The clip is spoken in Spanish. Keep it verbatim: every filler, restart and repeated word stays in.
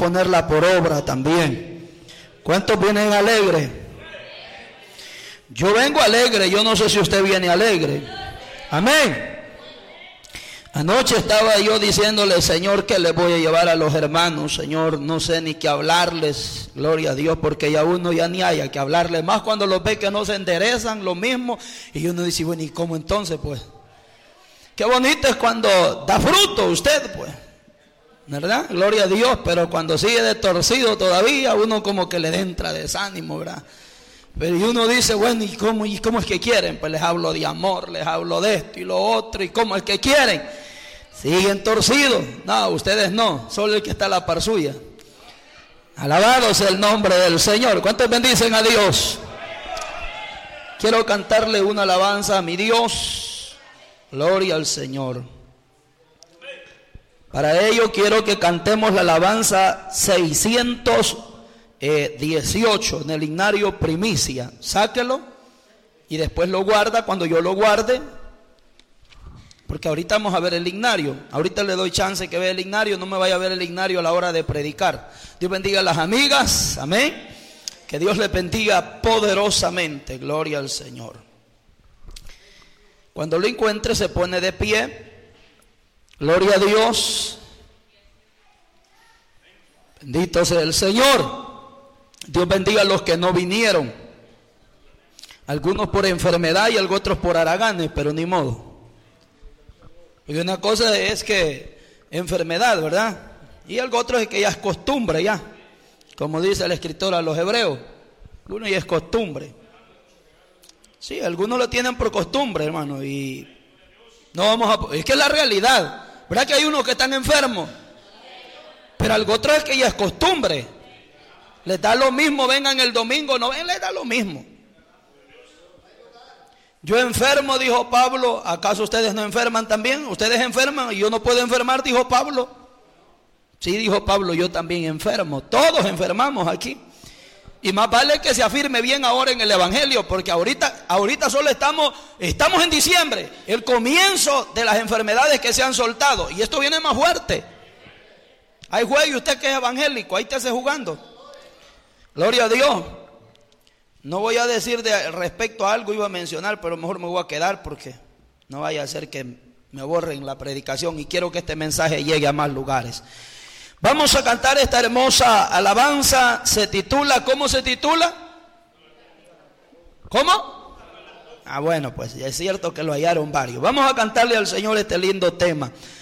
ponerla por obra también. ¿Cuántos vienen alegres? Yo vengo alegre, yo no sé si usted viene alegre. Amén. Anoche estaba yo diciéndole, Señor, que le voy a llevar a los hermanos. Señor, no sé ni qué hablarles, gloria a Dios, porque ya uno ya ni haya que hablarles más cuando los ve que no se enderezan, lo mismo. Y uno dice, bueno, ¿y cómo entonces, pues? Qué bonito es cuando da fruto usted, pues, ¿verdad? Gloria a Dios, pero cuando sigue de torcido todavía, uno como que le entra desánimo, ¿verdad? Pero y uno dice, bueno, ¿y cómo, ¿y cómo es que quieren? Pues les hablo de amor, les hablo de esto y lo otro, ¿y cómo es que quieren? Siguen torcidos. No, ustedes no, solo el que está a la par suya. Alabado sea el nombre del Señor. ¿Cuántos bendicen a Dios? Quiero cantarle una alabanza a mi Dios. Gloria al Señor. Para ello quiero que cantemos la alabanza seiscientos dieciocho en el himnario Primicia. Sáquelo y después lo guarda cuando yo lo guarde, porque ahorita vamos a ver el himnario. Ahorita le doy chance que vea el himnario, no me vaya a ver el himnario a la hora de predicar. Dios bendiga a las amigas, amén. Que Dios les bendiga poderosamente, gloria al Señor. Cuando lo encuentre se pone de pie, gloria a Dios. Bendito sea el Señor. Dios bendiga a los que no vinieron, algunos por enfermedad y otros por haraganes, pero ni modo. Y una cosa es que enfermedad, ¿verdad? Y algo otro es que ya es costumbre, ya, como dice el escritor a los hebreos, uno ya es costumbre. Sí, algunos lo tienen por costumbre, hermano, y no vamos a, es que es la realidad, ¿verdad? Que hay unos que están enfermos, pero algo otro es que ya es costumbre. Les da lo mismo, vengan el domingo, no ven, les da lo mismo. Yo enfermo, dijo Pablo, ¿acaso ustedes no enferman también? Ustedes enferman y yo no puedo enfermar, dijo Pablo. Sí, dijo Pablo, yo también enfermo, todos enfermamos aquí. Y más vale que se afirme bien ahora en el Evangelio, porque ahorita, ahorita solo estamos, estamos en diciembre, el comienzo de las enfermedades que se han soltado, y esto viene más fuerte. Ahí juegue usted que es evangélico, ahí te hace jugando. Gloria a Dios. No voy a decir de respecto a algo, iba a mencionar, pero mejor me voy a quedar porque no vaya a ser que me borren la predicación y quiero que este mensaje llegue a más lugares. Vamos a cantar esta hermosa alabanza, se titula, ¿cómo se titula? ¿Cómo? Ah, bueno, pues es cierto que lo hallaron varios. Vamos a cantarle al Señor este lindo tema.